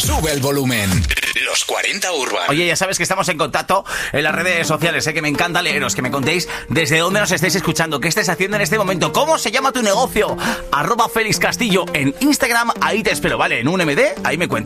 Sube el volumen. Los 40 Urban. Oye, ya sabes que estamos en contacto en las redes sociales, que me encanta leeros, que me contéis desde dónde nos estáis escuchando, qué estáis haciendo en este momento, cómo se llama tu negocio, @Félix Castillo en Instagram, ahí te espero, ¿vale? En un MD, ahí me cuentas.